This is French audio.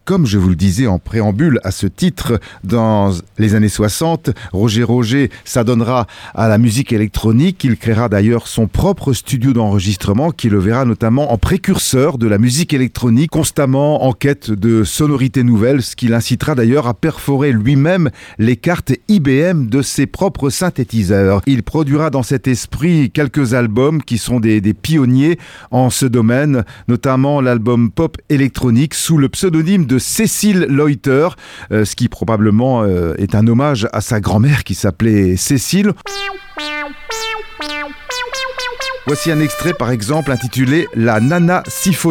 comme je vous le disais en préambule à ce titre, dans les années 60, Roger s'adonnera à la musique électronique. Il créera d'ailleurs son propre studio d'enregistrement qui le verra notamment en précurseur de la musique électronique, constamment en quête de sonorités nouvelles, ce qui l'incitera d'ailleurs à perforer lui-même les cartes IBM de ses propres synthétiseurs. Il produira dans cet esprit quelques albums qui sont des pionniers en ce domaine, notamment l'album pop électronique sous le pseudonyme de Cécile Leuter, ce qui probablement est un hommage à sa grand-mère qui s'appelait Cécile. Voici un extrait par exemple intitulé « La Nana siphonnée ».